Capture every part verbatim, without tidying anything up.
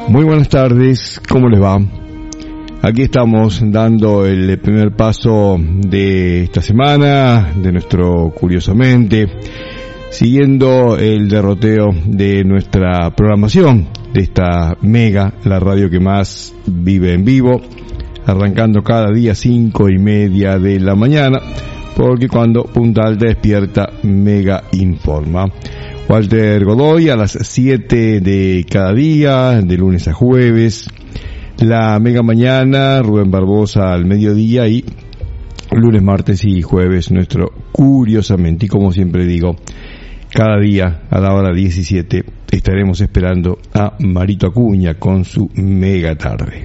Muy buenas tardes, ¿cómo les va? Aquí estamos dando el primer paso de esta semana, de nuestro Curiosamente, siguiendo el derroteo de nuestra programación, de esta Mega, la radio que más vive en vivo, arrancando cada día cinco y media de la mañana, porque cuando Punta Alta despierta, Mega informa. Walter Godoy a las siete de cada día, de lunes a jueves. La Mega Mañana, Rubén Barbosa al mediodía y lunes, martes y jueves nuestro Curiosamente. Y como siempre digo, cada día a la hora diecisiete estaremos esperando a Marito Acuña con su Mega Tarde.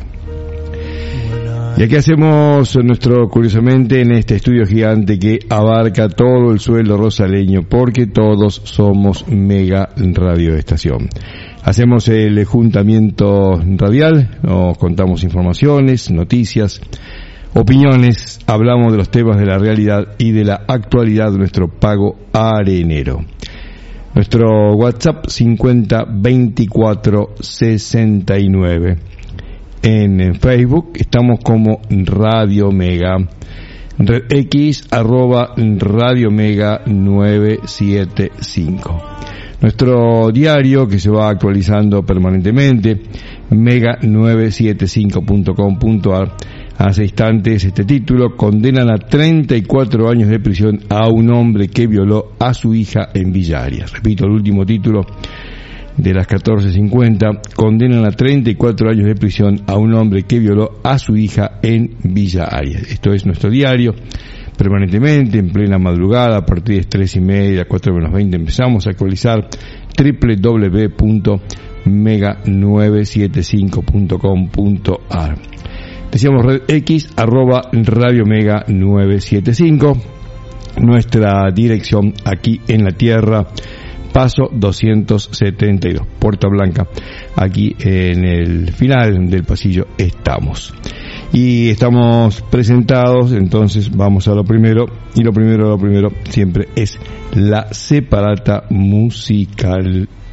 Y aquí hacemos nuestro Curiosamente en este estudio gigante que abarca todo el suelo rosaleño, porque todos somos Mega Radio Estación. Hacemos el juntamiento radial, nos contamos informaciones, noticias, opiniones, hablamos de los temas de la realidad y de la actualidad de nuestro pago arenero. Nuestro WhatsApp cincuenta veinticuatro sesenta y nueve. En Facebook estamos como Radio Mega, Red X arroba Radio Mega nueve siete cinco. Nuestro diario que se va actualizando permanentemente, mega nueve siete cinco punto com punto a r. Hace instantes este título: condenan a treinta y cuatro años de prisión a un hombre que violó a su hija en Villa Arias. Repito el último título de las catorce cincuenta, condenan a treinta y cuatro años de prisión a un hombre que violó a su hija en Villa Arias. Esto es nuestro diario, permanentemente, en plena madrugada, a partir de las tres y media, cuatro menos veinte, empezamos a actualizar doble u doble u doble u punto mega nueve siete cinco punto com punto a r. Decíamos Red X, arroba Radio Mega nueve siete cinco, nuestra dirección aquí en la Tierra, Paso doscientos setenta y dos, Puerta Blanca. Aquí en el final del pasillo estamos. Y estamos presentados, entonces vamos a lo primero. Y lo primero, lo primero siempre es la separata musical